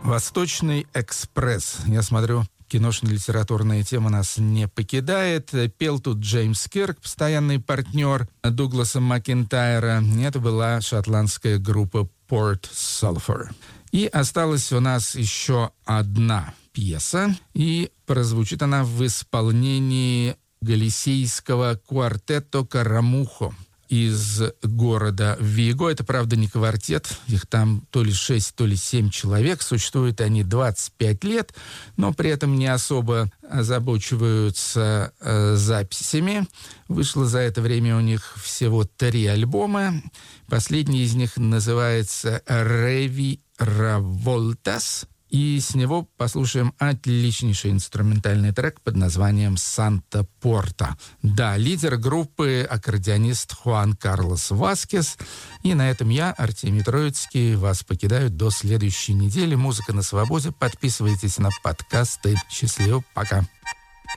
«Восточный экспресс». Я смотрю, киношно-литературная тема нас не покидает. Пел тут Джеймс Кирк, постоянный партнер Дугласа Макинтайра. Это была шотландская группа Port Sulphur. И осталась у нас еще одна пьеса, и прозвучит она в исполнении галисийского квартетто «Карамухо» из города Виго. Это, правда, не квартет, их там то ли 6, то ли 7 человек. Существуют они 25 лет, но при этом не особо озабочиваются записями. Вышло за это время у них всего 3 альбома. Последний из них называется «Реви Раволтас». И с него послушаем отличнейший инструментальный трек под названием «Санта Порта». Да, лидер группы — аккордеонист Хуан Карлос Васкес. И на этом я, Артемий Троицкий, вас покидаю до следующей недели. Музыка на свободе. Подписывайтесь на подкасты. Счастливо, пока.